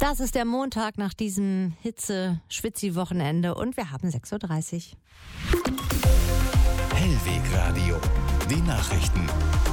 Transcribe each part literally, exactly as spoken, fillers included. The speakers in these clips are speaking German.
Das ist der Montag nach diesem Hitze-Schwitzi-Wochenende und wir haben sechs Uhr dreißig. Hellweg Radio, die Nachrichten.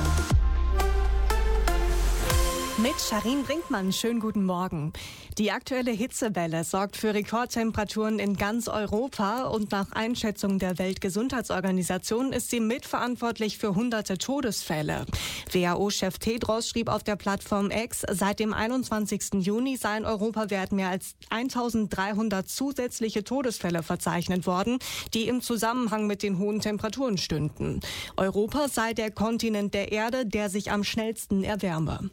Mit Sharin Brinkmann, schönen guten Morgen. Die aktuelle Hitzewelle sorgt für Rekordtemperaturen in ganz Europa und nach Einschätzung der Weltgesundheitsorganisation ist sie mitverantwortlich für hunderte Todesfälle. W H O-Chef Tedros schrieb auf der Plattform X, seit dem einundzwanzigsten Juni seien europaweit mehr als eintausenddreihundert zusätzliche Todesfälle verzeichnet worden, die im Zusammenhang mit den hohen Temperaturen stünden. Europa sei der Kontinent der Erde, der sich am schnellsten erwärme.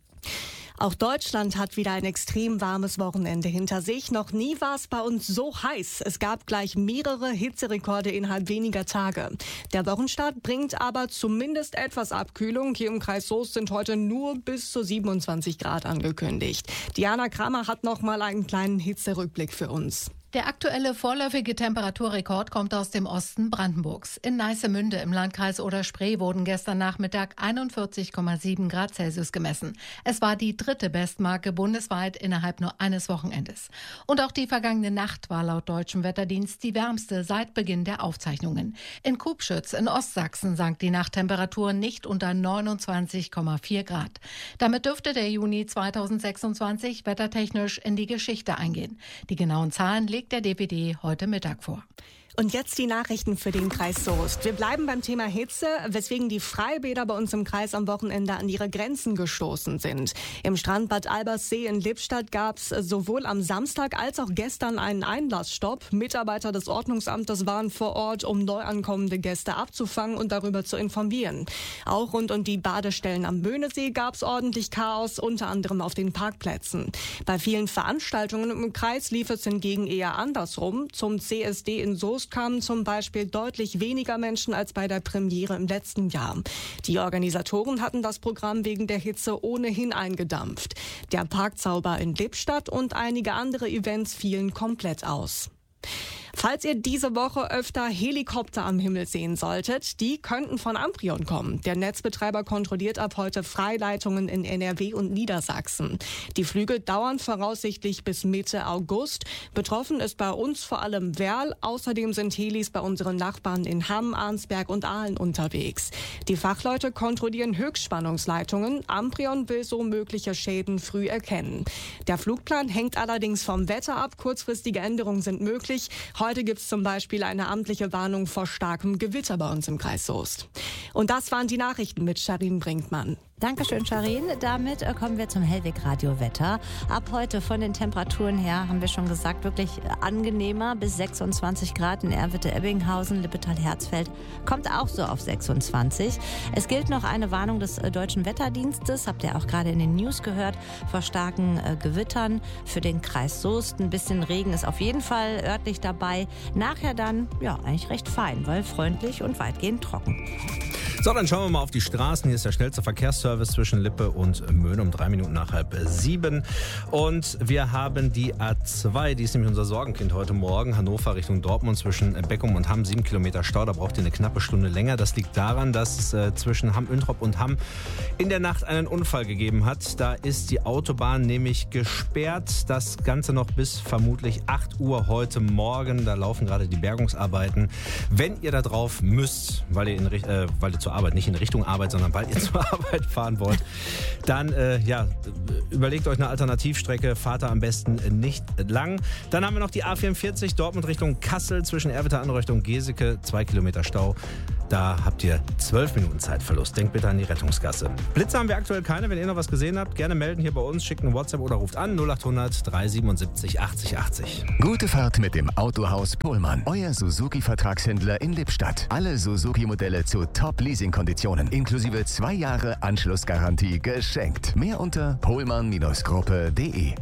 Auch Deutschland hat wieder ein extrem warmes Wochenende hinter sich. Noch nie war es bei uns so heiß. Es gab gleich mehrere Hitzerekorde innerhalb weniger Tage. Der Wochenstart bringt aber zumindest etwas Abkühlung. Hier im Kreis Soest sind heute nur bis zu siebenundzwanzig Grad angekündigt. Diana Kramer hat noch mal einen kleinen Hitzerückblick für uns. Der aktuelle vorläufige Temperaturrekord kommt aus dem Osten Brandenburgs. In Neissemünde im Landkreis Oder-Spree wurden gestern Nachmittag einundvierzig Komma sieben Grad Celsius gemessen. Es war die dritte Bestmarke bundesweit innerhalb nur eines Wochenendes. Und auch die vergangene Nacht war laut deutschem Wetterdienst die wärmste seit Beginn der Aufzeichnungen. In Kubschütz in Ostsachsen sank die Nachttemperatur nicht unter neunundzwanzig Komma vier Grad. Damit dürfte der Juni zweitausendsechsundzwanzig wettertechnisch in die Geschichte eingehen. Die genauen Zahlen legt der D P D heute Mittag vor. Und jetzt die Nachrichten für den Kreis Soest. Wir bleiben beim Thema Hitze, weswegen die Freibäder bei uns im Kreis am Wochenende an ihre Grenzen gestoßen sind. Im Strandbad Alberssee in Lippstadt gab es sowohl am Samstag als auch gestern einen Einlassstopp. Mitarbeiter des Ordnungsamtes waren vor Ort, um neu ankommende Gäste abzufangen und darüber zu informieren. Auch rund um die Badestellen am Böhnesee gab es ordentlich Chaos, unter anderem auf den Parkplätzen. Bei vielen Veranstaltungen im Kreis lief es hingegen eher andersrum. Zum C S D in Soest kamen zum Beispiel deutlich weniger Menschen als bei der Premiere im letzten Jahr. Die Organisatoren hatten das Programm wegen der Hitze ohnehin eingedampft. Der Parkzauber in Lippstadt und einige andere Events fielen komplett aus. Falls ihr diese Woche öfter Helikopter am Himmel sehen solltet, die könnten von Amprion kommen. Der Netzbetreiber kontrolliert ab heute Freileitungen in N R W und Niedersachsen. Die Flüge dauern voraussichtlich bis Mitte August. Betroffen ist bei uns vor allem Werl. Außerdem sind Helis bei unseren Nachbarn in Hamm, Arnsberg und Aalen unterwegs. Die Fachleute kontrollieren Höchstspannungsleitungen. Amprion will so mögliche Schäden früh erkennen. Der Flugplan hängt allerdings vom Wetter ab. Kurzfristige Änderungen sind möglich. Heute gibt es zum Beispiel eine amtliche Warnung vor starkem Gewitter bei uns im Kreis Soest. Und das waren die Nachrichten mit Sharin Brinkmann. Dankeschön, Sharin. Damit äh, kommen wir zum Hellweg Radio Wetter. Ab heute von den Temperaturen her, haben wir schon gesagt, wirklich angenehmer bis sechsundzwanzig Grad in Erwitte-Ebbinghausen, Lippetal-Herzfeld kommt auch so auf sechsundzwanzig. Es gilt noch eine Warnung des äh, Deutschen Wetterdienstes, habt ihr auch gerade in den News gehört, vor starken äh, Gewittern für den Kreis Soest. Ein bisschen Regen ist auf jeden Fall örtlich dabei. Nachher dann, ja, eigentlich recht fein, weil freundlich und weitgehend trocken. So, dann schauen wir mal auf die Straßen. Hier ist der schnellste Verkehrsservice zwischen Lippe und Möhne um drei Minuten nach halb sieben. Und wir haben die A zwei, die ist nämlich unser Sorgenkind heute Morgen. Hannover Richtung Dortmund zwischen Beckum und Hamm, sieben Kilometer Stau. Da braucht ihr eine knappe Stunde länger. Das liegt daran, dass es äh, zwischen Hamm-Üntrop und Hamm in der Nacht einen Unfall gegeben hat. Da ist die Autobahn nämlich gesperrt. Das Ganze noch bis vermutlich acht Uhr heute Morgen. Da laufen gerade die Bergungsarbeiten. Wenn ihr da drauf müsst, weil ihr, in, äh, weil ihr zur Arbeit, nicht in Richtung Arbeit, sondern weil ihr zur Arbeit fahren wollt, dann äh, ja, überlegt euch eine Alternativstrecke, fahrt da am besten nicht lang. Dann haben wir noch die A vierundvierzig, Dortmund Richtung Kassel, zwischen Erwitte Anrichtung Geseke, zwei Kilometer Stau. Da habt ihr zwölf Minuten Zeitverlust. Denkt bitte an die Rettungsgasse. Blitze haben wir aktuell keine. Wenn ihr noch was gesehen habt, gerne melden hier bei uns, schickt ein WhatsApp oder ruft an null achthundert dreihundertsiebenundsiebzig achtzig achtzig. Gute Fahrt mit dem Autohaus Pohlmann. Euer Suzuki-Vertragshändler in Lippstadt. Alle Suzuki-Modelle zu Top-Leasing-Konditionen. Inklusive zwei Jahre Anschlussgarantie geschenkt. Mehr unter pohlmann Gruppe punkt de.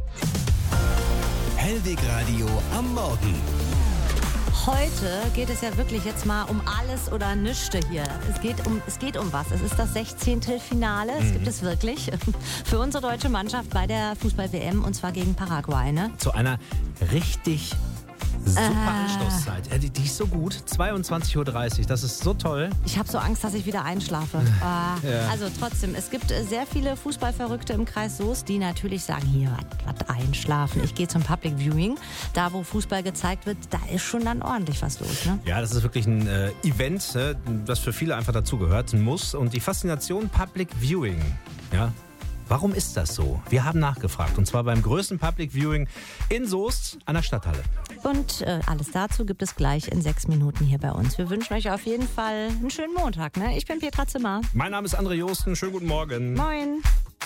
Hellweg Radio am Morgen. Heute geht es ja wirklich jetzt mal um alles oder nichts hier. Es geht um, es geht um was. Es ist das sechzehnte Finale. Es mhm. gibt es wirklich für unsere deutsche Mannschaft bei der Fußball-W M und zwar gegen Paraguay. Ne? Zu einer richtig Super äh. Anschlusszeit. Ja, die, die ist so gut. zweiundzwanzig Uhr dreißig, das ist so toll. Ich habe so Angst, dass ich wieder einschlafe. Äh, ja. Also trotzdem, es gibt sehr viele Fußballverrückte im Kreis Soest, die natürlich sagen, hier, was einschlafen. Ich gehe zum Public Viewing. Da, wo Fußball gezeigt wird, da ist schon dann ordentlich was los. Ne? Ja, das ist wirklich ein äh, Event, äh, das für viele einfach dazugehört muss. Und die Faszination Public Viewing, ja, warum ist das so? Wir haben nachgefragt und zwar beim größten Public Viewing in Soest an der Stadthalle. Und äh, alles dazu gibt es gleich in sechs Minuten hier bei uns. Wir wünschen euch auf jeden Fall einen schönen Montag. Ne? Ich bin Petra Zimmer. Mein Name ist André Josten. Schönen guten Morgen. Moin.